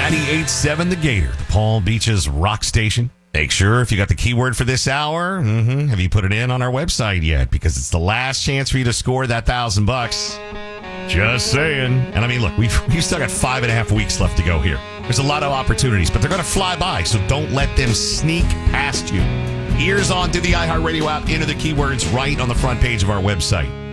98.7 The Gator, Palm Beach's rock station. Make sure if you got the keyword for this hour, have you put it in on our website yet? Because it's the last chance for you to score that $1,000. Just saying. And I mean, look, we've still got 5.5 weeks left to go here. There's a lot of opportunities, but they're going to fly by, so don't let them sneak past you. Ears on to the iHeartRadio app, enter the keywords right on the front page of our website.